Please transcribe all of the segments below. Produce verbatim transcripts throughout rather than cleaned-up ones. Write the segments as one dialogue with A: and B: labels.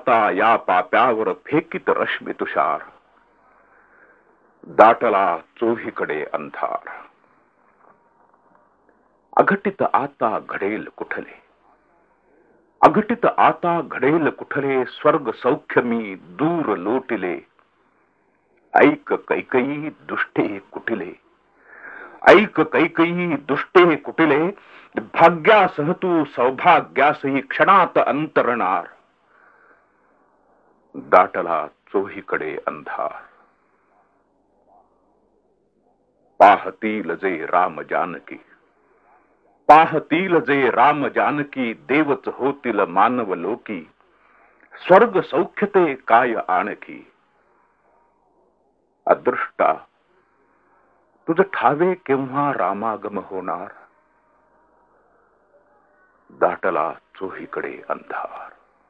A: आता या पाप्यावर फेकीत रश्मी तुषार, दाटला चोहीकडे अंधार. अघटित आता घडेल कुठले, अघटित आता घडेल कुठले, स्वर्ग सौख्य मी दूर लोटिले. ऐक कैकयी दुष्टे कुटिले, ऐक कैकयी दुष्टे कुटिले. भाग्यासह तू सौभाग्यासही क्षणात अंतरणार, दाटला चोहीकडे अंधार. पाहतील जे राम जानकी, पाहतील जे राम जानकी, देवच होतील मानव लोकी. स्वर्ग सौख्यते काय आणखी. अदृष्टा तुझ ठावे केव्हा रामागम होणार, दाटला चोहीकडे अंधार.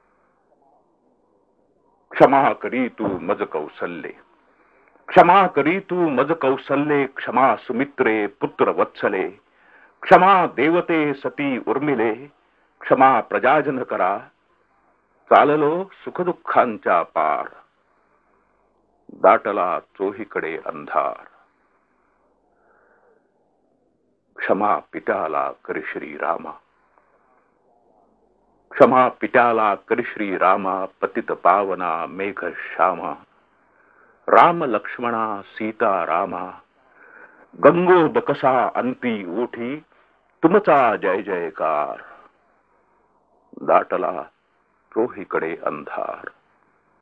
A: क्षमा करी तू मज कौसल्ये, क्षमा करी तू मज कौसल्ये. क्षमा सुमित्रे पुत्र वत्सले, क्षमा देवते सती उर्मिले. क्षमा प्रजाजन करा, चाललो सुखदुःखांच्या पार, दाटला चोहीकडे अंधार. क्षमा पित्याला करी श्री रामा, क्षमा पित्याला करी श्री रामा. पतित पावना मेघ श्यामा, राम लक्ष्मणा सीता रामा. गंगोदकसा अंती ओठी, तुमचा जय जयकार, दाटला चोहीकडे अंधार.